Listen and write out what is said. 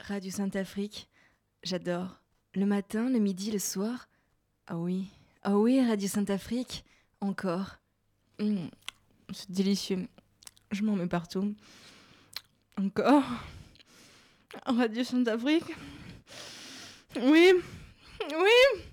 Radio Sainte-Afrique, j'adore. Le matin, le midi, le soir. Ah oui, Radio Sainte-Afrique, encore. C'est délicieux. Je m'en mets partout. Encore. Radio Sainte-Afrique. Oui, oui.